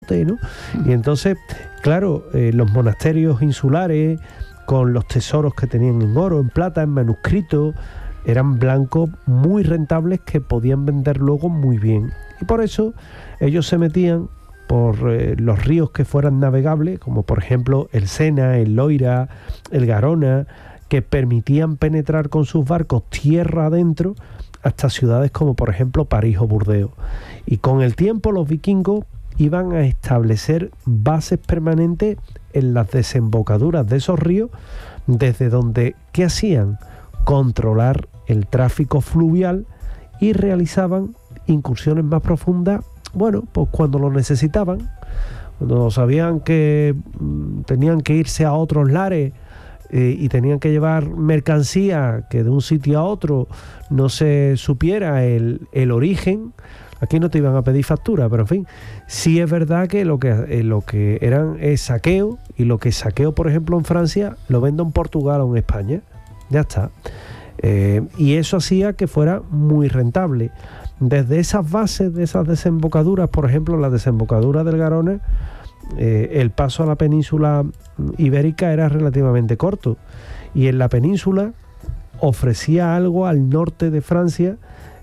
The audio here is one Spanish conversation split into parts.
norte, ¿no? Y entonces, claro, los monasterios insulares, con los tesoros que tenían en oro, en plata, en manuscritos, eran blancos muy rentables que podían vender luego muy bien. Y por eso ellos se metían por los ríos que fueran navegables, como por ejemplo el Sena, el Loira, el Garona, que permitían penetrar con sus barcos tierra adentro hasta ciudades como por ejemplo París o Burdeos. Y con el tiempo los vikingos iban a establecer bases permanentes en las desembocaduras de esos ríos, desde donde, ¿qué hacían? Controlar el tráfico fluvial y realizaban incursiones más profundas, bueno, pues cuando lo necesitaban, cuando sabían que tenían que irse a otros lares y tenían que llevar mercancía que de un sitio a otro no se supiera el origen. Aquí no te iban a pedir factura, pero en fin, sí es verdad que lo que eran es saqueo, y lo que saqueo, por ejemplo, en Francia, lo vendo en Portugal o en España. Ya está. Y eso hacía que fuera muy rentable. Desde esas bases, de esas desembocaduras, por ejemplo, la desembocadura del Garona, el paso a la península ibérica era relativamente corto. Y en la península ofrecía algo al norte de Francia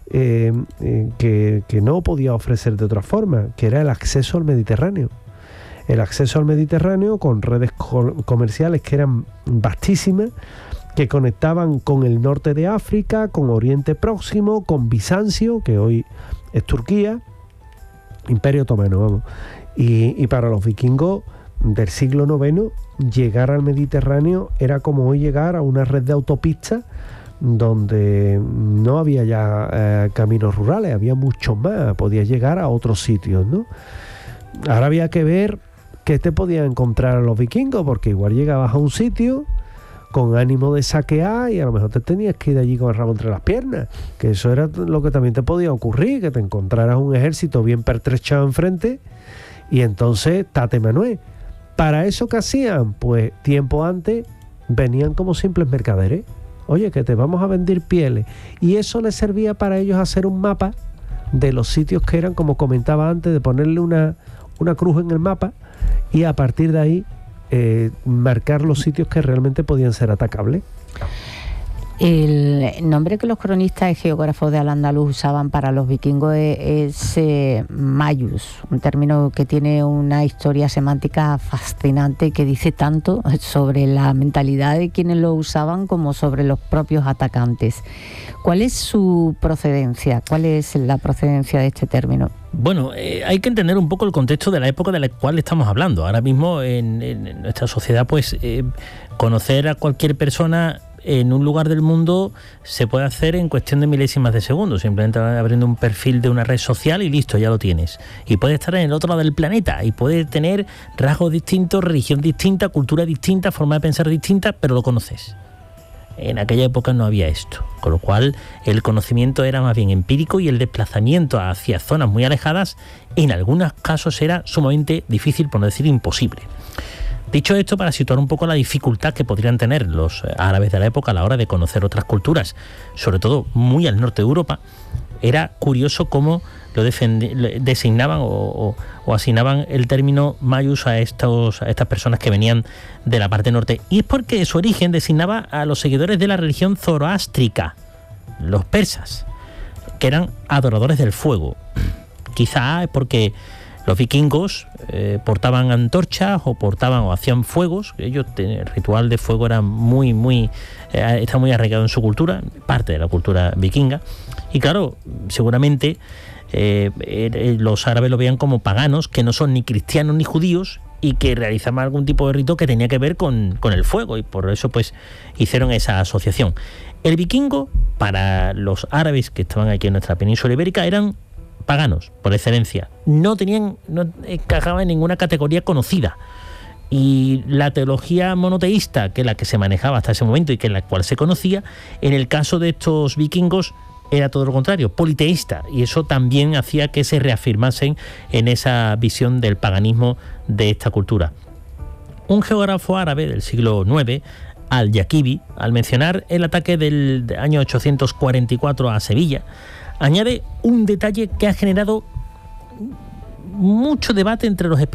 que no podía ofrecer de otra forma, que era el acceso al Mediterráneo. El acceso al Mediterráneo con redes comerciales que eran vastísimas, que conectaban con el norte de África, con Oriente Próximo, con Bizancio, que hoy es Turquía, Imperio Otomano, vamos. Y para los vikingos del siglo IX, llegar al Mediterráneo era como hoy llegar a una red de autopistas donde no había ya caminos rurales, había mucho más, podías llegar a otros sitios, ¿no? Ahora había que ver qué te podían encontrar a los vikingos, porque igual llegabas a un sitio con ánimo de saquear y a lo mejor te tenías que ir de allí con el rabo entre las piernas, que eso era lo que también te podía ocurrir, que te encontraras un ejército bien pertrechado enfrente y entonces tate Manuel. Para eso, ¿qué hacían? Pues tiempo antes venían como simples mercaderes. Oye, que te vamos a vender pieles. Y eso les servía para ellos hacer un mapa de los sitios que eran, como comentaba antes, de ponerle una cruz en el mapa y a partir de ahí marcar los sitios que realmente podían ser atacables. El nombre que los cronistas y geógrafos de Al-Ándalus usaban para los vikingos es Mayus, un término que tiene una historia semántica fascinante que dice tanto sobre la mentalidad de quienes lo usaban como sobre los propios atacantes. ¿Cuál es su procedencia? ¿Cuál es la procedencia de este término? Bueno, hay que entender un poco el contexto de la época de la cual estamos hablando. Ahora mismo en nuestra sociedad, pues conocer a cualquier persona en un lugar del mundo se puede hacer en cuestión de milésimas de segundo, simplemente abriendo un perfil de una red social y listo, ya lo tienes. Y puede estar en el otro lado del planeta y puede tener rasgos distintos, religión distinta, cultura distinta, forma de pensar distinta, pero lo conoces. En aquella época no había esto, con lo cual el conocimiento era más bien empírico y el desplazamiento hacia zonas muy alejadas en algunos casos era sumamente difícil, por no decir imposible. Dicho esto, para situar un poco la dificultad que podrían tener los árabes de la época a la hora de conocer otras culturas, sobre todo muy al norte de Europa, era curioso cómo lo designaban o asignaban el término Mayus a estas personas que venían de la parte norte. Y es porque su origen designaba a los seguidores de la religión zoroástrica, los persas, que eran adoradores del fuego. Quizá es porque los vikingos portaban antorchas o hacían fuegos. Ellos, el ritual de fuego era está muy arraigado en su cultura, parte de la cultura vikinga. Y claro, seguramente los árabes lo veían como paganos, que no son ni cristianos ni judíos y que realizaban algún tipo de rito que tenía que ver con el fuego, y por eso pues hicieron esa asociación. El vikingo, para los árabes que estaban aquí en nuestra península ibérica, eran paganos, por excelencia. No encajaban en ninguna categoría conocida. Y la teología monoteísta, que es la que se manejaba hasta ese momento y que es la cual se conocía, en el caso de estos vikingos era todo lo contrario, politeísta, y eso también hacía que se reafirmasen en esa visión del paganismo de esta cultura. Un geógrafo árabe del siglo IX, Al-Yaquibi, al mencionar el ataque del año 844 a Sevilla, añade un detalle que ha generado mucho debate entre los especialistas